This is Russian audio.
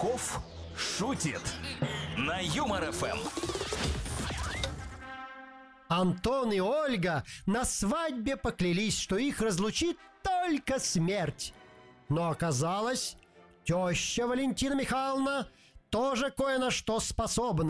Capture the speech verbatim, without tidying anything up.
Качков шутит на Юмор эф эм. Антон и Ольга на свадьбе поклялись, что их разлучит только смерть. Но оказалось, теща Валентина Михайловна тоже кое на что способна.